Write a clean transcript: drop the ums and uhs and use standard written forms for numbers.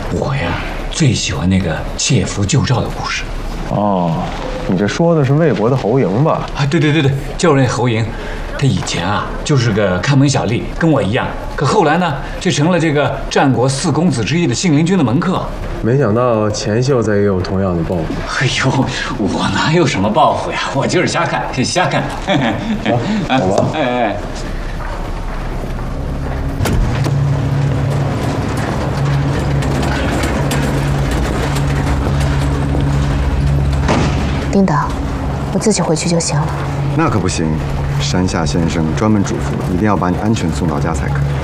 我呀，最喜欢那个窃符救赵的故事。 哦，你这说的是魏国的侯嬴吧？ 啊，对，就是那侯嬴。他以前啊就是个看门小吏，跟我一样。可后来呢，就成了这个战国4公子之一的信陵君的门客。 没想到钱秀才也有同样的抱负。 哎呦，我哪有什么抱负呀？我就是瞎看，瞎看。 走吧。 哎。 领导，我自己回去就行了。 那可不行，山下先生专门嘱咐，一定要把你安全送到家才可以。